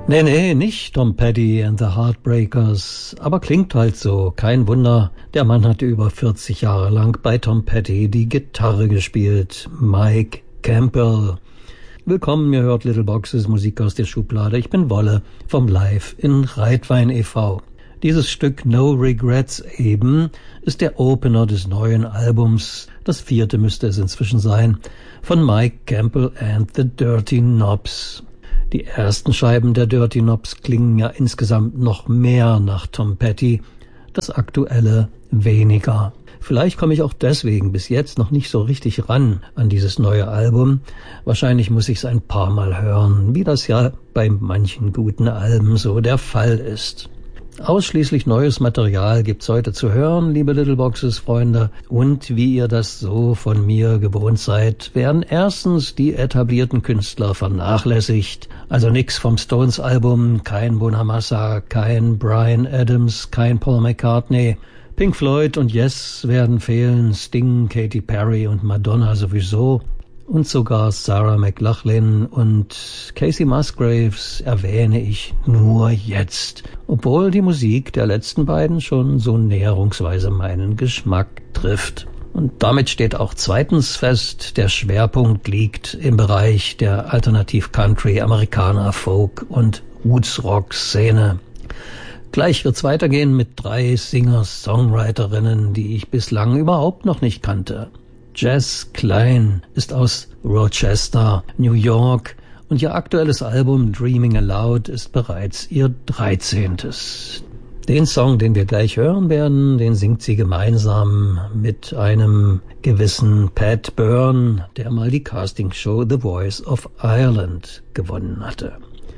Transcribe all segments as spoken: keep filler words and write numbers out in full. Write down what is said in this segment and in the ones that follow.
Nee, nee, nicht Tom Petty and the Heartbreakers, aber klingt halt so, kein Wunder. Der Mann hat über vierzig Jahre lang bei Tom Petty die Gitarre gespielt. Mike Campbell. Willkommen, ihr hört Little Boxes, Musik aus der Schublade. Ich bin Wolle vom Live in Reitwein e V Dieses Stück No Regrets eben ist der Opener des neuen Albums, das vierte müsste es inzwischen sein, von Mike Campbell and the Dirty Knobs. Die ersten Scheiben der Dirty Knobs klingen ja insgesamt noch mehr nach Tom Petty, das aktuelle weniger. Vielleicht komme ich auch deswegen bis jetzt noch nicht so richtig ran an dieses neue Album. Wahrscheinlich muss ich es ein paar Mal hören, wie das ja bei manchen guten Alben so der Fall ist. Ausschließlich neues Material gibt's heute zu hören, liebe Little Boxes Freunde. Und wie ihr das so von mir gewohnt seid, werden erstens die etablierten Künstler vernachlässigt. Also nix vom Stones Album, kein Bonamassa, kein Bryan Adams, kein Paul McCartney. Pink Floyd und Yes werden fehlen, Sting, Katy Perry und Madonna sowieso. Und sogar Sarah McLachlan und Casey Musgraves erwähne ich nur jetzt, obwohl die Musik der letzten beiden schon so näherungsweise meinen Geschmack trifft. Und damit steht auch zweitens fest, der Schwerpunkt liegt im Bereich der Alternativ-Country, Amerikaner, Folk und Roots-Rock-Szene. Gleich wird's weitergehen mit drei Singer-Songwriterinnen, die ich bislang überhaupt noch nicht kannte. Jess Klein ist aus Rochester, New York, und ihr aktuelles Album Dreaming Aloud ist bereits ihr dreizehntes. Den Song, den wir gleich hören werden, den singt sie gemeinsam mit einem gewissen Pat Byrne, der mal die Castingshow The Voice of Ireland gewonnen hatte.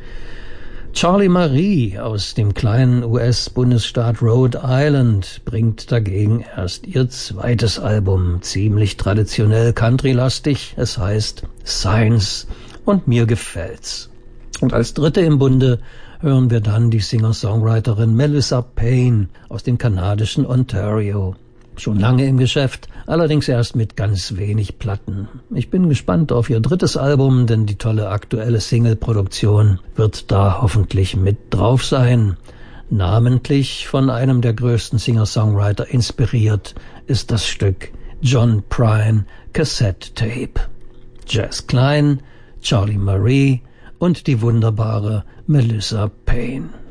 Charlie Marie aus dem kleinen U S-Bundesstaat Rhode Island bringt dagegen erst ihr zweites Album, ziemlich traditionell countrylastig, es heißt Signs und mir gefällt's. Und als dritte im Bunde hören wir dann die Singer-Songwriterin Melissa Payne aus dem kanadischen Ontario. Schon lange im Geschäft, allerdings erst mit ganz wenig Platten. Ich bin gespannt auf ihr drittes Album, denn die tolle aktuelle Single-Produktion wird da hoffentlich mit drauf sein. Namentlich von einem der größten Singer-Songwriter inspiriert ist das Stück John Prine Cassette Tape. Jess Klein, Charlie Marie und die wunderbare Melissa Payne.